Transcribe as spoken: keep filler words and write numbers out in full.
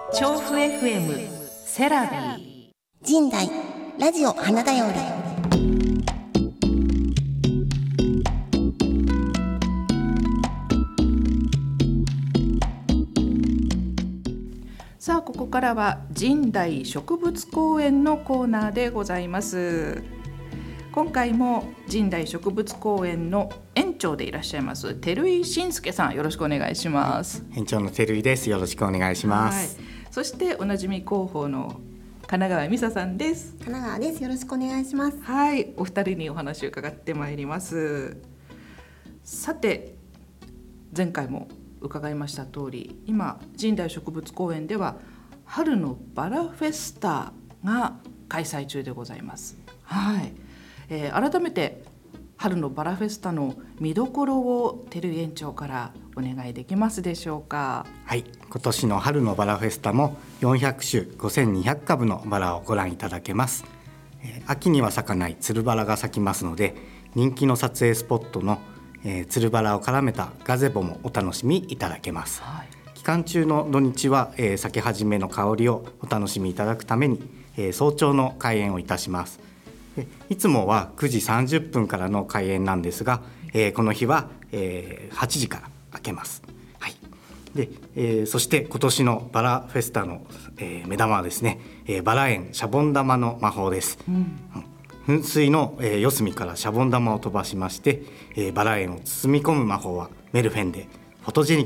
調布 エフエム セラビー神代ラジオ花だより。 さあここからは神代植物公園のコーナーでございます。今回も神代植物公園の園長でいらっしゃいます照井信介さん、よろしくお願いします。 園長の照井です。よろしくお願いします。 はい、そしておなじみ広報の神奈川美沙さんです。 神奈川です。よろしくお願いします。 はい、お二人にお話を伺ってまいります。さて前回も伺いました通り、今神代植物公園では春のバラフェスタが開催中でございます。はい、えー、改めて春のバラフェスタの見どころを照井園長からお願いできますでしょうか。 はい、今年の春のバラフェスタもよんひゃくしゅごせんにひゃくかぶのバラをご覧いただけます。えー、秋には咲かないつるバラが咲きますので、人気の撮影スポットのえー、つるバラを絡めたガゼボもお楽しみいただけます。はい、期間中の土日は、えー、咲き始めの香りをお楽しみいただくために、えー、早朝の開園をいたします。でいつもはくじさんじゅっぷんからの開園なんですが、えー、この日は、えー、はちじから開けます。はい、でえー、そして今年のバラフェスタの、えー、目玉はですね、えー、バラ園シャボン玉の魔法です。うんうん噴水の、えー、四隅からシャボン玉を飛ばしまして、えー、バラ園を包み込む魔法はメルフェンでフォトジェニッ